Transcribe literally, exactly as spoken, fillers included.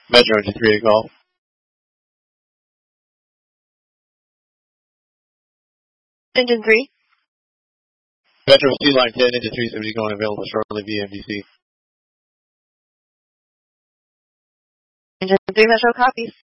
Metro engine three to call. Engine three. Metro C line ten, engine three seventy going available shortly via M D C. Engine three Metro copies.